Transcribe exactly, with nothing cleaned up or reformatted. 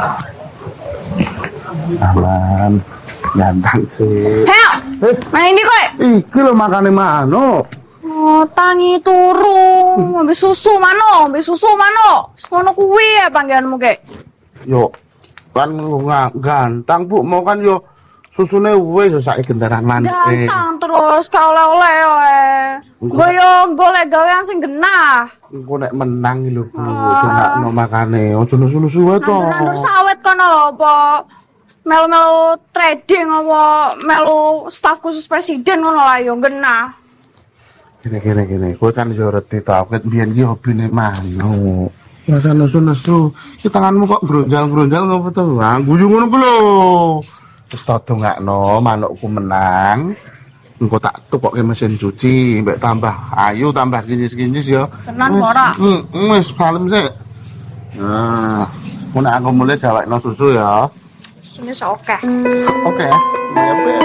Aman, ganteng sih. Heo, Eh, main ini kok. iki lho makane mano. Oh, tangi turu, ambil susu mano, ambil susu mano. Ngono kuwi ya panggilanmu kek. Yo, kan nggak ganteng bu, mau kan yo susune wis sak gendaran maneh. Ganteng terus ka oleh-oleh wae. Nggo yo golek gawean sing genah. Engko nek menang iki lho Bu, dongakno makane. Ojo nusu-nusu wae to. Nandur sawit kono lho apa melu-melu trading apa melu staf khusus presiden ngono lah yo genah. Gini gini gini, kowe kan yo reti to, ket biyen iki hobine mano. Masa nusu-nusu, iki tanganmu kok gronjal-gronjal ngopo to? Ah, guyu ngono ku lho. Wis to dongakno manukku menang. Engko tak tukokke mesin cuci, mbek tambah ayu, tambah kinyis-kinyis ya. Tenan ora? Heeh, wis palem sik. Nah, mun aku mulai gawekno susu ya. Sune oke. Oke, ya.